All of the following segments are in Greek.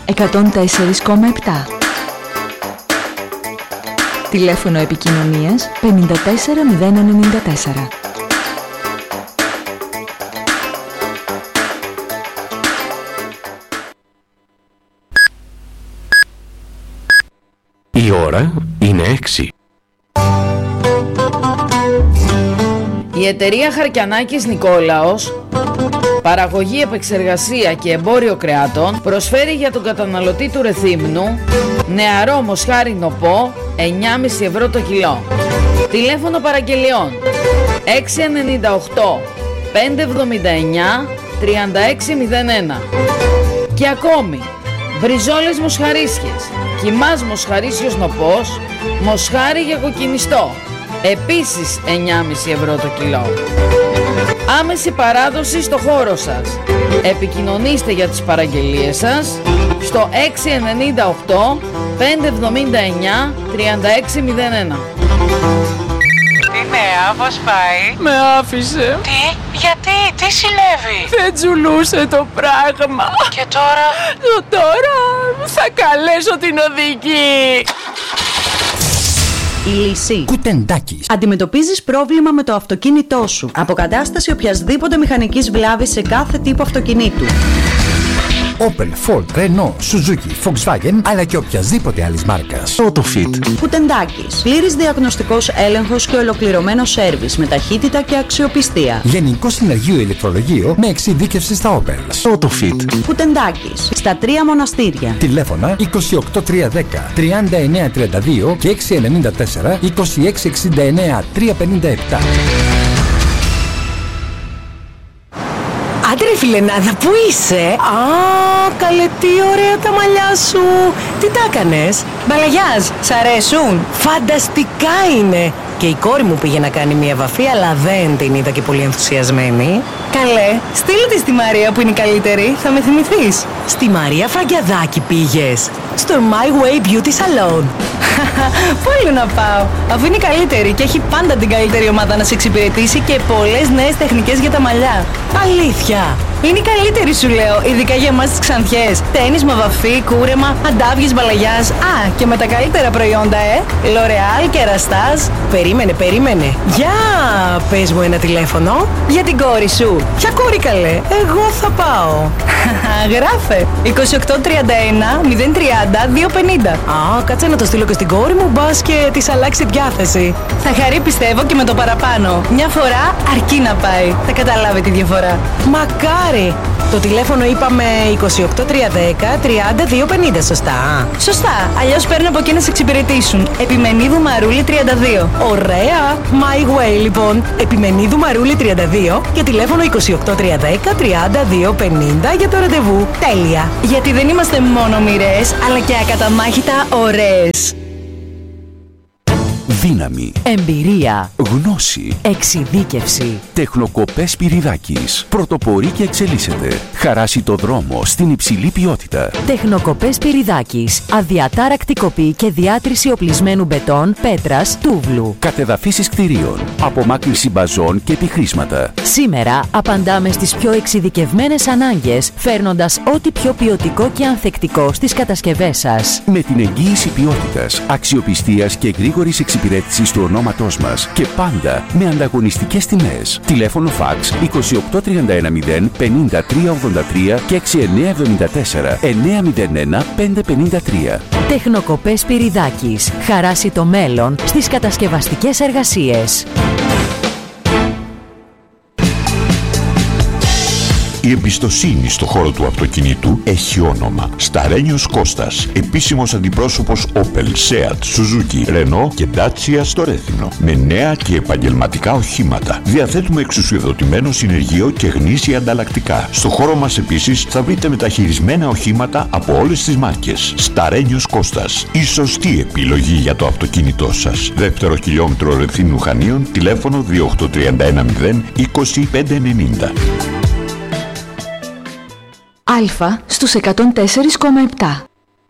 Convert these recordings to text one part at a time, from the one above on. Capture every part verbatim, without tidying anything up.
εκατόν τέσσερα κόμμα επτά. Τηλέφωνο επικοινωνίας πέντε τέσσερα μηδέν ενενήντα τέσσερα. Η ώρα είναι έξι. Η εταιρεία Χαρκιανάκης Νικόλαος, παραγωγή, επεξεργασία και εμπόριο κρεάτων, προσφέρει για τον καταναλωτή του Ρεθύμνου νεαρό μοσχάρι νοπό εννιά κόμμα πέντε ευρώ το κιλό. Τηλέφωνο παραγγελιών έξι εννιά οκτώ πέντε εβδομήντα εννιά τριάντα έξι μηδέν ένα. Και ακόμη μπριζόλες μοσχαρίσιες, κιμάς μοσχαρίσιος νοπός, μοσχάρι για κοκκινιστό, επίσης εννιά κόμμα πέντε ευρώ το κιλό. Άμεση παράδοση στο χώρο σας. Επικοινωνήστε για τις παραγγελίες σας στο έξι εννιά οκτώ πέντε εβδομήντα εννιά τριάντα έξι μηδέν ένα. Τι νέα, πώς πάει? Με άφησε. Τι, γιατί, τι συνέβη? Δεν τζουλούσε το πράγμα. Και τώρα? Το τώρα θα καλέσω την οδηγή. Η λύση. Κουτεντάκης. Αντιμετωπίζεις πρόβλημα με το αυτοκίνητό σου. Αποκατάσταση οποιασδήποτε μηχανικής βλάβης σε κάθε τύπο αυτοκινήτου. Opel, Ford, Renault, Suzuki, Volkswagen, αλλά και οποιασδήποτε άλλης μάρκας. Autofit. Κουτεντάκης. Πλήρης διαγνωστικός έλεγχος και ολοκληρωμένο σέρβις με ταχύτητα και αξιοπιστία. Γενικό συνεργείο ηλεκτρολογείο με εξειδίκευση στα Opel. Autofit. Κουτεντάκης. Στα τρία μοναστήρια. Τηλέφωνα είκοσι οκτώ τριακόσια δέκα τριάντα εννέα τριάντα δύο και έξι εννιά τέσσερα είκοσι έξι εξήντα εννέα τριακόσια πενήντα επτά. Άντε ρε φιλενάδα, πού είσαι? Α, καλέ, τι ωραία τα μαλλιά σου. Τι τα έκανες? Μπαλαγιάζ, σ' αρέσουν? Φανταστικά είναι. Και η κόρη μου πήγε να κάνει μια βαφή, αλλά δεν την είδα και πολύ ενθουσιασμένη. Καλέ, στείλε τη στη Μαρία που είναι η καλύτερη, θα με θυμηθείς. Στη Μαρία Φραγκιαδάκη πήγες? Στο My Way Beauty Salon. Πού άλλο να πάω, αφού είναι η καλύτερη και έχει πάντα την καλύτερη ομάδα να σε εξυπηρετήσει και πολλές νέες τεχνικές για τα μαλλιά. Αλήθεια? Είναι η καλύτερη σου λέω, ειδικά για εμάς τις Ξανθιές. Τένισμα, βαφή, κούρεμα, αντάβιες, μπαλαγιάζ. Α, και με τα καλύτερα προϊόντα, ε! L'Oreal και Ραστάζ. Περίμενε, περίμενε. Για πες μου ένα τηλέφωνο. Για την κόρη σου. Ποια κόρη καλέ? Εγώ θα πάω. Γράφε είκοσι οκτώ τριάντα ένα μηδέν τριάντα δύο πενήντα. Α, κάτσε να το στείλω και στην κόρη μου, μπας και της αλλάξει διάθεση. Θα χαρεί πιστεύω και με το παραπάνω. Μια φορά αρκεί να πάει. Θα καταλάβει τη διαφορά. Μακάρι. Το τηλέφωνο είπαμε είκοσι οκτώ τριακόσια δέκα τριάντα δύο πενήντα, σωστά? Σωστά, αλλιώς παίρνω από εκεί να σε εξυπηρετήσουν. Επιμενίδου Μαρούλη τριάντα δύο. Ωραία. My Way λοιπόν. Επιμενίδου Μαρούλη τριάντα δύο και τηλέφωνο είκοσι οκτώ τριακόσια δέκα τριάντα δύο πενήντα για το ραντεβού. Τέλεια. Γιατί δεν είμαστε μόνο μοιρές, αλλά και ακαταμάχητα ωραίες. Δύναμη, εμπειρία, γνώση, εξειδίκευση. Τεχνοκοπές Σπυριδάκης. Πρωτοπορεί και εξελίσσεται. Χαράσει το δρόμο στην υψηλή ποιότητα. Τεχνοκοπές Σπυριδάκης. Αδιατάρακτη κοπή και διάτρηση οπλισμένου μπετόν, πέτρας, τούβλου. Κατεδαφίσεις κτηρίων. Απομάκρυνση μπαζών και επιχρήσματα. Σήμερα απαντάμε στις πιο εξειδικευμένες ανάγκες, φέρνοντας ό,τι πιο ποιοτικό και ανθεκτικό στις κατασκευές σας. Με την εγγύηση ποιότητας, αξιοπιστίας και γρήγορης εξυπηρέτησης του ονόματός μας και πάντα με ανταγωνιστικές τιμές. Τηλέφωνο φαξ είκοσι οκτώ τριάντα ένα μηδέν πενήντα τρία ογδόντα τρία και έξι εννιά εβδομήντα τέσσερα εννιά μηδέν ένα πέντε πενήντα τρία. Τεχνοκοπές Σπυριδάκης. Χαράσει το μέλλον στις κατασκευαστικές εργασίες. Η εμπιστοσύνη στο χώρο του αυτοκινήτου έχει όνομα. Σταρένιος Κώστας, επίσημος αντιπρόσωπος Opel, Seat, Suzuki, Renault και Dacia στο Ρέθυμνο. Με νέα και επαγγελματικά οχήματα. Διαθέτουμε εξουσιοδοτημένο συνεργείο και γνήσια ανταλλακτικά. Στο χώρο μας επίσης θα βρείτε μεταχειρισμένα οχήματα από όλες τις μάρκες. Σταρένιος Κώστας, η σωστή επιλογή για το αυτοκίνητό σας. Δεύτερο χιλιόμετρο Ρεθύμνου Χανίων, τηλέφωνο δύο οκτώ τρία ένα μηδέν είκοσι πέντε ενενήντα. Αλφα στους εκατόν τέσσερα κόμμα επτά.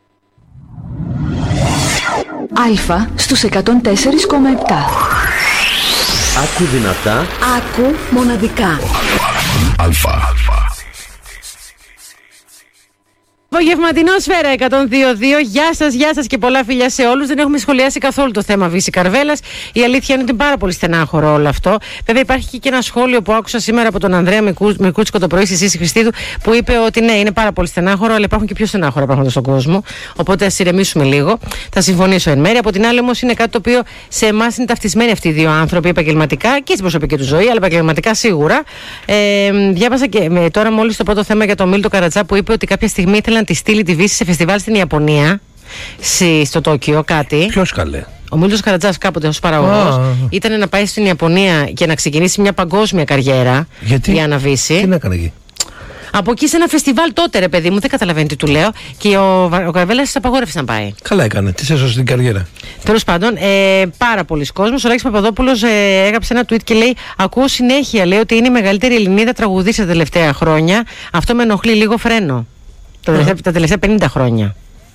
Αλφα στους εκατόν τέσσερα κόμμα επτά. Άκου δυνατά. Άκου μοναδικά. Αλφα. Απογευματινό Σφαίρα εκατόν δύο κόμμα δύο. Γεια σας, γεια σας και πολλά φιλιά σε όλους. Δεν έχουμε σχολιάσει καθόλου το θέμα Βύση Καρβέλας. Η αλήθεια είναι ότι είναι πάρα πολύ στενάχωρο όλο αυτό. Βέβαια, υπάρχει και ένα σχόλιο που άκουσα σήμερα από τον Ανδρέα Μικούτσικο το πρωί στη Σύση Χριστίδου που είπε ότι ναι, είναι πάρα πολύ στενάχωρο, αλλά υπάρχουν και πιο στενάχωρα πράγματα στον κόσμο. Οπότε ας ηρεμήσουμε λίγο. Θα συμφωνήσω εν μέρει. Από την άλλη, όμως, είναι κάτι το οποίο σε εμάς είναι ταυτισμένοι αυτοί οι δύο άνθρωποι επαγγελματικά και στην προσωπική του ζωή, αλλά επαγγελματικά σίγουρα. Ε, διάβασα και με, τώρα μόλις το πρώτο θέμα για τον Μίλτο Καρατζά που είπε ότι κάποια στιγμή ήθελε να τη στείλει τη Βύση σε φεστιβάλ στην Ιαπωνία, στο Τόκιο, κάτι. Ποιος καλέ? Ο Μίλτος Καρατζάς κάποτε ως παραγωγός ήταν να πάει στην Ιαπωνία και να ξεκινήσει μια παγκόσμια καριέρα. Γιατί? Για να Βύση. Τι να έκανε εκεί? Από εκεί σε ένα φεστιβάλ τότε, ρε παιδί μου, δεν καταλαβαίνει τι του λέω. Και ο, ο Καρβέλας απαγόρευσε να πάει. Καλά έκανε. Τι σε έσωσε την καριέρα. Τέλος πάντων, ε, πάρα πολλοί κόσμος. Ο Ράκης Παπαδόπουλος ε, έγραψε ένα tweet και λέει: ακούω συνέχεια, λέει, ότι είναι η μεγαλύτερη Ελληνίδα τραγουδίστρια τα τελευταία χρόνια. Αυτό με ενοχλεί, λίγο φρένο. Τα τελευταία, τα τελευταία πενήντα χρόνια.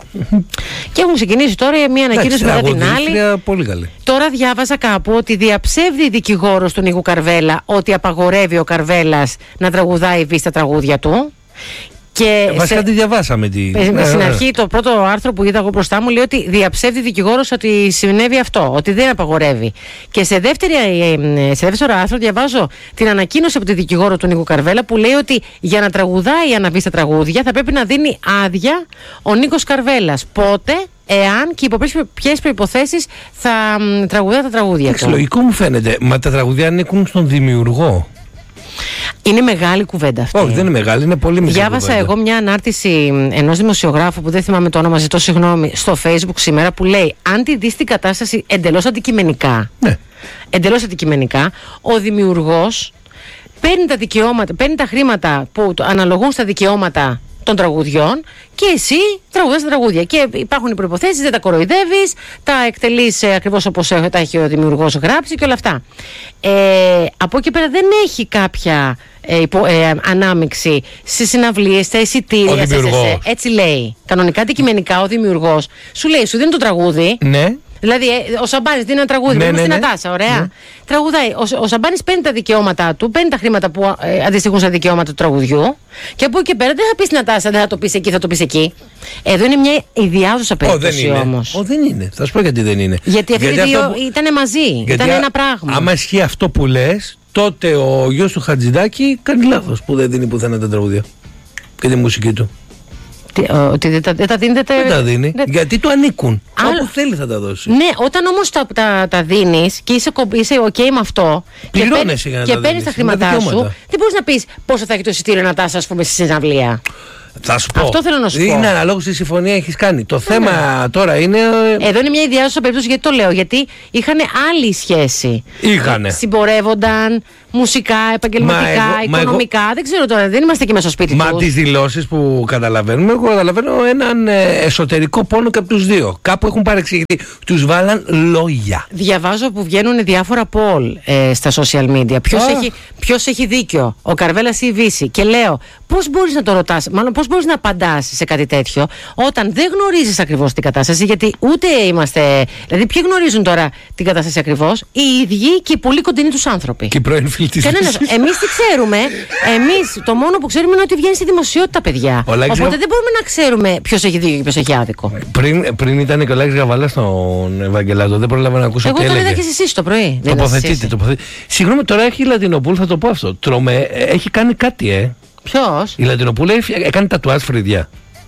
Και έχουν ξεκινήσει τώρα μια ανακοίνωση μετά την άλλη. Πολύ καλή. Τώρα διάβαζα κάπου ότι διαψεύδει η δικηγόρος του Νίκου Καρβέλα ότι απαγορεύει ο Καρβέλας να τραγουδάει Βύση τα τραγούδια του. Και ε, βασικά σε... τη διαβάσαμε. Τη... Ε, ναι, στην ναι. αρχή το πρώτο άρθρο που είδα εγώ μπροστά μου λέει ότι διαψεύδει δικηγόρος ότι συνέβη αυτό, ότι δεν απαγορεύει. Και σε, δεύτερη, σε δεύτερο άρθρο διαβάζω την ανακοίνωση από τη δικηγόρο του Νίκου Καρβέλα που λέει ότι για να τραγουδάει η Αναβύση τα τραγούδια θα πρέπει να δίνει άδεια ο Νίκος Καρβέλας. Πότε, εάν και υπό ποιες προϋποθέσεις θα μ, τραγουδάει τα τραγούδια του. Λογικό μου φαίνεται, μα τα τραγουδιά ανήκουν στον δημιουργό. Είναι μεγάλη κουβέντα αυτή. Όχι, δεν είναι μεγάλη, είναι πολύ μικρή. Διάβασα κουβέντα. εγώ μια ανάρτηση ενός δημοσιογράφου που δεν θυμάμαι το όνομα, ζητώ συγγνώμη, στο Facebook σήμερα που λέει: αν τη δεις την κατάσταση εντελώς αντικειμενικά, ναι. εντελώς αντικειμενικά, ο δημιουργός παίρνει τα δικαιώματα, παίρνει τα χρήματα που αναλογούν στα δικαιώματα των τραγουδιών και εσύ τραγουδάς τα τραγούδια. Και υπάρχουν οι προϋποθέσεις, δεν τα κοροϊδεύεις, τα εκτελείς ε, ακριβώς όπως τα έχει ο δημιουργός γράψει και όλα αυτά. Ε, από εκεί πέρα δεν έχει κάποια ε, υπο, ε, ανάμειξη στις συναυλίες, στα εισιτήρια, σε, σε, σε, έτσι λέει. Κανονικά, αντικειμενικά, ο δημιουργός σου λέει, σου δίνει το τραγούδι. Ναι. Δηλαδή, ε, ο Σαμπάνης δίνει ένα τραγούδι, ναι, ναι, στην ναι. Νατάσα, ωραία. Ναι. Τραγουδάει. Ο, ο Σαμπάνης παίρνει τα δικαιώματά του, παίρνει τα χρήματα που ε, αντιστοιχούν στα δικαιώματα του τραγουδιού. Και από εκεί και πέρα δεν θα πει στην Νατάσα, δεν θα το πει εκεί, θα το πει εκεί. Εδώ είναι μια ιδιάζουσα περίπτωση όμως. Ω, δεν είναι. Θα σου πω γιατί δεν είναι. Γιατί αυτοί οι δύο που... ήταν μαζί. Ήταν ένα πράγμα. Άμα ισχύει αυτό που λες, τότε ο γιος του Χατζηδάκη κάνει λάθος που δεν δίνει πουθενά τα τραγούδια και τη μουσική του. Ότι δεν τα, δεν τα δίνει, δεν δεν τα δίνει. Δεν... Γιατί του ανήκουν. Άλλο... Όπου θέλει θα τα δώσει. Ναι, όταν όμως τα, τα, τα δίνεις και είσαι, είσαι ok με αυτό πληρώνεσαι και, και παίρνεις τα χρήματά σου, δεν μπορείς να πεις πόσο θα έχει το εισιτήριο Νατάσα, ας πούμε, στη συναυλία. Θα σου πω. Αυτό θέλω να σου πω. Είναι αναλόγως τη συμφωνία έχεις κάνει. Το θέμα ναι. τώρα είναι. Εδώ είναι μια ιδιάζουσα περίπτωση, γιατί το λέω. Γιατί είχαν άλλη σχέση. Είχανε. Συμπορεύονταν μουσικά, επαγγελματικά, μα εγώ, οικονομικά. Μα εγώ... Δεν ξέρω τώρα, δεν είμαστε εκεί μέσα στο σπίτι μα τους. Τις δηλώσεις που καταλαβαίνουμε, εγώ καταλαβαίνω έναν ε, εσωτερικό πόνο και από τους δύο. Κάπου έχουν παρεξηγηθεί. Τους βάλαν λόγια. Διαβάζω που βγαίνουν διάφορα poll ε, στα social media. Ποιος έχει, ποιος έχει δίκιο, ο Καρβέλας ή η Βύση. Και λέω, πώς μπορείς να το ρωτάς, μάλλον πώς μπορείς να απαντάς σε κάτι τέτοιο, όταν δεν γνωρίζεις ακριβώς την κατάσταση, γιατί ούτε είμαστε. Δηλαδή, ποιοι γνωρίζουν τώρα την κατάσταση ακριβώς, οι ίδιοι και οι πολύ κοντινοί τους άνθρωποι. Και οι πρώην φίλοι της Βύσης. Εμείς τι ξέρουμε, εμείς το μόνο που ξέρουμε είναι ότι βγαίνει στη δημοσιότητα, παιδιά. Οπότε Γα... δεν μπορούμε να ξέρουμε ποιος έχει δίκιο και ποιος έχει άδικο. Πριν, πριν ήταν και ο Λάκης Γαβαλάς στον Ευαγγελάτο, δεν πρόλαβα να ακούσω. Εγώ τι τον έλεγε. είδα και εσείς το πρωί. Τοποθετείτε, τοποθετείτε. Συγγνώμη, τώρα έχει η Λατινοπούλ, θα το πω αυτό. Τρομε, έχει κάνει κάτι, ε. Ποιος? Η Λατινοπούλ έκανε τατουάζ φρυδιά.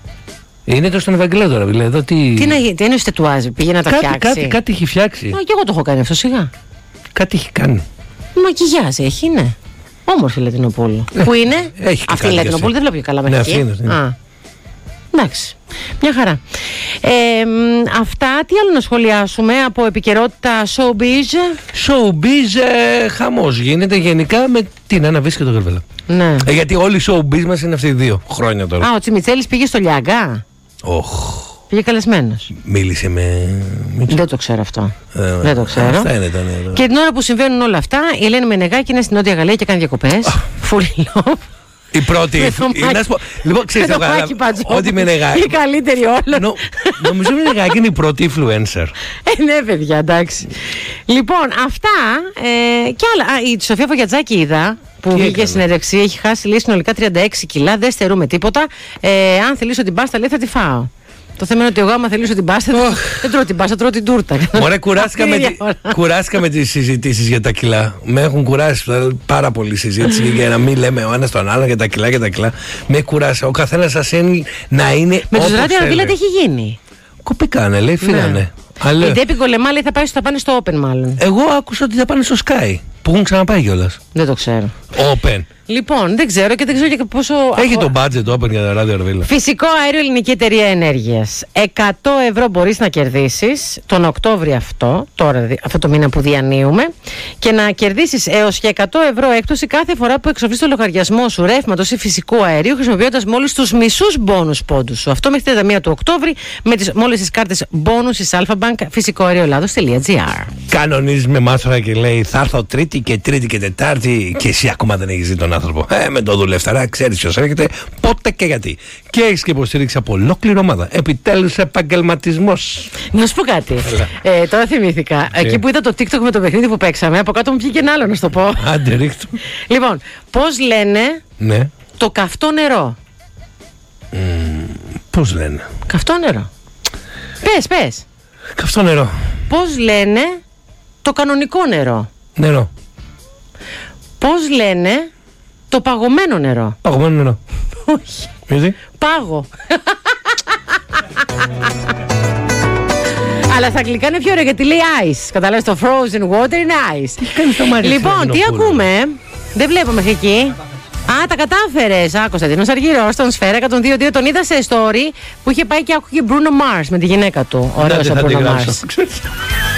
Είναι το στον Ευαγγελάτο τώρα, δηλαδή. Εδώ τι. Τι, να, τι είναι τατουάζ, πήγε να τα κάτι, φτιάξει. Κάτι, κάτι έχει φτιάξει. Μα και εγώ το έχω κάνει αυτό, σιγά. Κάτι έχει κάνει. Μακιγιάζ έχει, ναι. Όμορφη η Λατινοπούλου. Ε, Πού είναι? Έχει αυτή η Λατινοπούλου δεν βλέπω καλά μέχρι ναι, εκεί. Είναι, είναι. Α, εντάξει. Μια χαρά. Ε, αυτά, τι άλλο να σχολιάσουμε από επικαιρότητα showbiz? Showbiz, ε, χαμός γίνεται γενικά με την Αναβύση και τον Καρβέλα. Ναι. Ε, γιατί όλοι οι showbiz μας είναι αυτοί οι δύο χρόνια τώρα. Α, ο Τσιμιτσέλης πήγε στο Λιάγκα. Oh. Πήγε καλεσμένος. Μίλησε με. Δεν το ξέρω αυτό. Ε, Δεν το ξέρω. Αυτά είναι τα νέα. Και την ώρα που συμβαίνουν όλα αυτά, η Ελένη Μενεγάκη είναι στην Νότια Γαλλία και κάνει διακοπές. Full love. Η πρώτη. Λοιπόν, ξέρετε ότι η Μενεγάκη. Η καλύτερη όλων. Νο, νομίζω η Μενεγάκη είναι η πρώτη influencer. Ε, ναι, παιδιά, εντάξει. Λοιπόν, αυτά ε, και άλλα. Α, η Σοφία Φωγιατζάκη είδα που βγήκε στην ερεξία. Έχει χάσει λέει συνολικά τριάντα έξι κιλά. Δεν στερούμε τίποτα. Ε, αν θελήσω την πάστα, λέει θα τη φάω. Το θέμα είναι ότι εγώ, άμα θελήσω την πάστα, oh. δεν τρώω την πάστα, τρώω την τούρτα. Μωρέ, κουράστηκα με, τη, κουράστηκα με τις συζητήσεις για τα κιλά. Με έχουν κουράσει πάρα πολύ συζήτηση για να μην λέμε ο ένας τον άλλον για τα κιλά και τα κιλά. Με κουράσει. Ο καθένας σας είναι να είναι. Με τους Ράδιο Αρβίλα τι έχει γίνει. Κοπήκανε, λέει, φύγανε. Η Ντέπη Κολεμά λέει θα, πάει, θα πάνε στο Open, μάλλον. Εγώ άκουσα ότι θα πάνε στο Sky. Που έχουν ξαναπάει κιόλας. Δεν το ξέρω. Open. Λοιπόν, δεν ξέρω και δεν ξέρω και πόσο. Έχει το budget Open για τα ράδιο Αρβίλα. Φυσικό αέριο, Ελληνική Εταιρεία Ενέργειας. εκατό ευρώ μπορείς να κερδίσεις τον Οκτώβριο αυτό, τώρα, αυτό το μήνα που διανύουμε, και να κερδίσεις έως και εκατό ευρώ έκπτωση κάθε φορά που εξοφλείς το λογαριασμό σου ρεύματος ή φυσικού αερίου, χρησιμοποιώντας μόλις τους μισούς μπόνους πόντους σου. Αυτό μέχρι τριάντα μία του Οκτώβρη με τις, μόλις τις κάρτες μπόνους της Alphabank, φυσικό αέριο Ελλάδος.gr. Κανονίζει με μάστορα και λέει θα έρθω Τρίτη και Τρίτη και Τετάρτη και εσύ ακόμα δεν έχεις δει τον άνθρωπο. Ε, με το δουλευταρά, ξέρεις ποιος έρχεται, πότε και γιατί. Και έχεις και υποστήριξη από ολόκληρη ομάδα. Επιτέλους επαγγελματισμός. Να σου πω κάτι. Ε, τώρα θυμήθηκα. Και... Εκεί που είδα το TikTok με το παιχνίδι που παίξαμε, από κάτω μου βγήκε ένα άλλο να σου το πω. Άντε, ρίχτω. Λοιπόν, πώς λένε ναι. το καυτό νερό. Mm, πώς λένε. Καυτό νερό. Πες, πες. Καυτό νερό. Πώς λένε το κανονικό νερό. Νερό. Πώς λένε το παγωμένο νερό. Παγωμένο νερό. Όχι. Γιατί? Πάγο. Αλλά στα αγγλικά είναι πιο ωραίο γιατί λέει ice. Καταλάβεις, το frozen water είναι ice. Λοιπόν, τι ακούμε. Δεν βλέπω μέχρι εκεί. Α, τα κατάφερες. Α, Κωνσταντίνος Αργυρός στον Σφαίρα εκατόν δύο δύο. Τον είδα σε story που είχε πάει και άκουγε Bruno Mars με τη γυναίκα του. Ωραίος ο Bruno Mars.